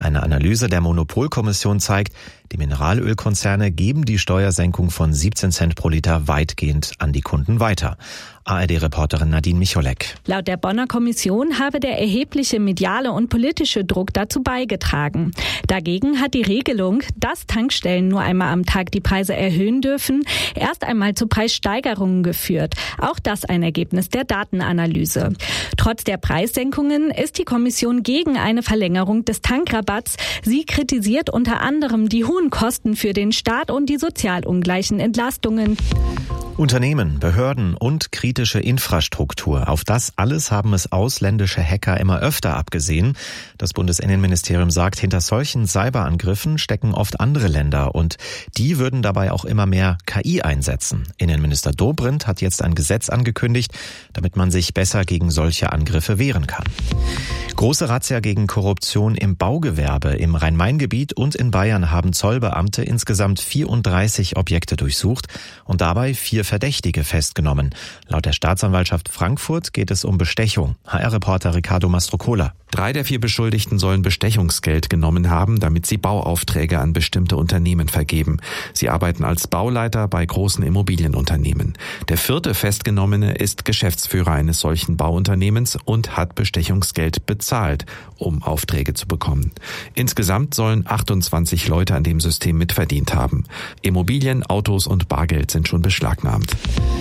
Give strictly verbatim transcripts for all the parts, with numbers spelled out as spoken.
Eine Analyse der Monopolkommission zeigt, die Mineralölkonzerne geben die Steuersenkung von siebzehn Cent pro Liter weitgehend an die Kunden weiter. A R D-Reporterin Nadine Micholek. Laut der Bonner Kommission habe der erhebliche mediale und politische Druck dazu beigetragen. Dagegen hat die Regelung, dass Tankstellen nur einmal am Tag die Preise erhöhen dürfen, erst einmal zu Preissteigerungen geführt. Auch das ein Ergebnis der Datenanalyse. Trotz der Preissenkungen ist die Kommission gegen eine Verlängerung des Tankrabatts. Sie kritisiert unter anderem die hohen Kosten für den Staat und die sozial ungleichen Entlastungen. Unternehmen, Behörden und kritische Infrastruktur. Auf das alles haben es ausländische Hacker immer öfter abgesehen. Das Bundesinnenministerium sagt, hinter solchen Cyberangriffen stecken oft andere Länder und die würden dabei auch immer mehr K I einsetzen. Innenminister Dobrindt hat jetzt ein Gesetz angekündigt, damit man sich besser gegen solche Angriffe wehren kann. Große Razzia gegen Korruption im Baugewerbe. Im Rhein-Main-Gebiet und in Bayern haben Zollbeamte insgesamt vierunddreißig Objekte durchsucht und dabei vier Verdächtige festgenommen. Laut der Staatsanwaltschaft Frankfurt geht es um Bestechung. H R-Reporter Ricardo Mastrocola. Drei der vier Beschuldigten sollen Bestechungsgeld genommen haben, damit sie Bauaufträge an bestimmte Unternehmen vergeben. Sie arbeiten als Bauleiter bei großen Immobilienunternehmen. Der vierte Festgenommene ist Geschäftsführer eines solchen Bauunternehmens und hat Bestechungsgeld bezahlt, um Aufträge zu bekommen. Insgesamt sollen achtundzwanzig Leute an dem System mitverdient haben. Immobilien, Autos und Bargeld sind schon beschlagnahmt.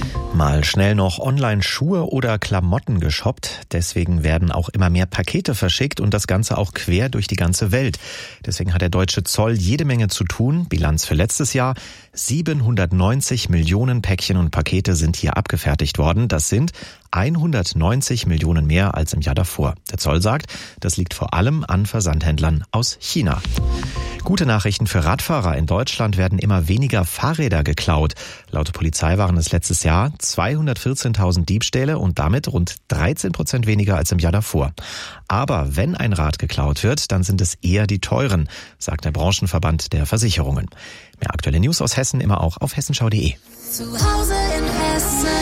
Mal schnell noch online Schuhe oder Klamotten geshoppt. Deswegen werden auch immer mehr Pakete verschickt und das Ganze auch quer durch die ganze Welt. Deswegen hat der deutsche Zoll jede Menge zu tun. Bilanz für letztes Jahr: siebenhundertneunzig Millionen Päckchen und Pakete sind hier abgefertigt worden. Das sind hundertneunzig Millionen mehr als im Jahr davor. Der Zoll sagt, das liegt vor allem an Versandhändlern aus China. Gute Nachrichten für Radfahrer. In Deutschland werden immer weniger Fahrräder geklaut. Laut Polizei waren es letztes Jahr zweihundertvierzehntausend Diebstähle und damit rund dreizehn Prozent weniger als im Jahr davor. Aber wenn ein Rad geklaut wird, dann sind es eher die teuren, sagt der Branchenverband der Versicherungen. Mehr aktuelle News aus Hessen immer auch auf hessenschau punkt de. Zu Hause in Hessen.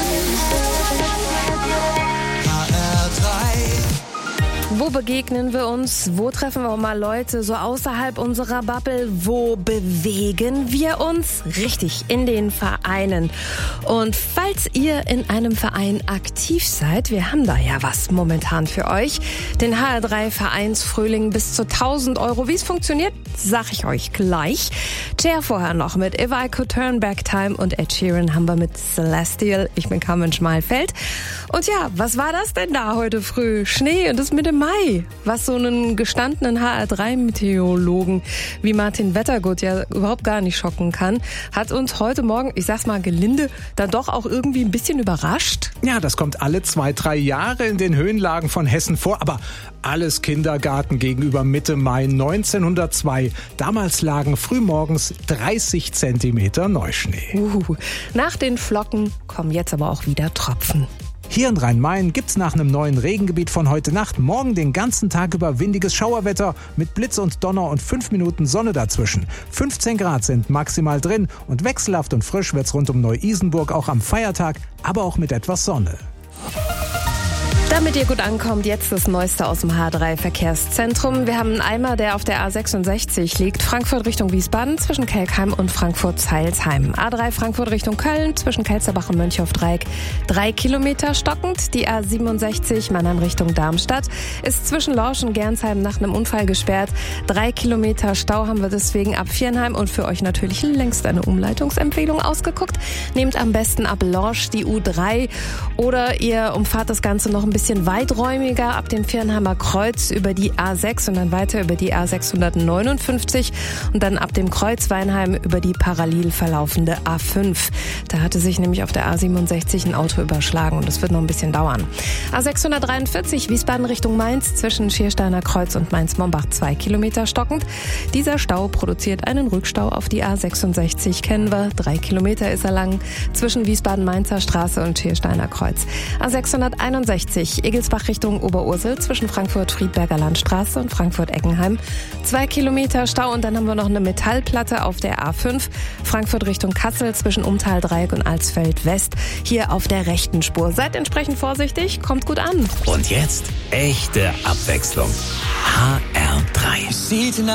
Wo begegnen wir uns? Wo treffen wir mal Leute so außerhalb unserer Bubble? Wo bewegen wir uns? Richtig, in den Vereinen. Und falls ihr in einem Verein aktiv seid, wir haben da ja was momentan für euch. Den H R drei Vereinsfrühling bis zu tausend Euro. Wie es funktioniert, sag ich euch gleich. Cher vorher noch mit If I Could Turn Back Time und Ed Sheeran haben wir mit Celestial. Ich bin Carmen Schmalfeld. Und ja, was war das denn da heute früh? Schnee und es Mitte Mai. Was so einen gestandenen H R drei Meteorologen wie Martin Wettergut ja überhaupt gar nicht schocken kann, hat uns heute Morgen, ich sag's mal gelinde, dann doch auch irgendwie ein bisschen überrascht. Ja, das kommt alle zwei, drei Jahre in den Höhenlagen von Hessen vor, aber alles Kindergarten gegenüber Mitte Mai neunzehnhundertzwei. Damals lagen frühmorgens dreißig Zentimeter Neuschnee. Uh, nach den Flocken kommen jetzt aber auch wieder Tropfen. Hier in Rhein-Main gibt's nach einem neuen Regengebiet von heute Nacht morgen den ganzen Tag über windiges Schauerwetter mit Blitz und Donner und fünf Minuten Sonne dazwischen. fünfzehn Grad sind maximal drin und wechselhaft und frisch wird's rund um Neu-Isenburg auch am Feiertag, aber auch mit etwas Sonne. Damit ihr gut ankommt, jetzt das Neueste aus dem H R drei Verkehrszentrum. Wir haben einen Eimer, der auf der A sechsundsechzig liegt. Frankfurt Richtung Wiesbaden zwischen Kelkheim und Frankfurt-Zeilsheim. A drei Frankfurt Richtung Köln zwischen Kelsterbach und Mönchhofdreieck. Drei Kilometer stockend. Die A siebenundsechzig Mannheim Richtung Darmstadt ist zwischen Lorsch und Gernsheim nach einem Unfall gesperrt. Drei Kilometer Stau haben wir deswegen ab Viernheim und für euch natürlich längst eine Umleitungsempfehlung ausgeguckt. Nehmt am besten ab Lorsch die U drei oder ihr umfahrt das Ganze noch ein bisschen weiträumiger ab dem Viernheimer Kreuz über die A sechs und dann weiter über die A sechshundertneunundfünfzig und dann ab dem Kreuz Weinheim über die parallel verlaufende A fünf. Da hatte sich nämlich auf der A siebenundsechzig ein Auto überschlagen und das wird noch ein bisschen dauern. A sechshundertdreiundvierzig Wiesbaden Richtung Mainz zwischen Schiersteiner Kreuz und Mainz-Mombach zwei Kilometer stockend. Dieser Stau produziert einen Rückstau auf die A sechsundsechzig, kennen wir. Drei Kilometer ist er lang zwischen Wiesbaden-Mainzer Straße und Schiersteiner Kreuz. A sechshunderteinundsechzig Egelsbach Richtung Oberursel zwischen Frankfurt-Friedberger Landstraße und Frankfurt-Eckenheim. Zwei Kilometer Stau und dann haben wir noch eine Metallplatte auf der A fünf. Frankfurt Richtung Kassel zwischen Umtal-Dreieck und Alsfeld West. Hier auf der rechten Spur. Seid entsprechend vorsichtig, kommt gut an. Und jetzt echte Abwechslung. H R drei.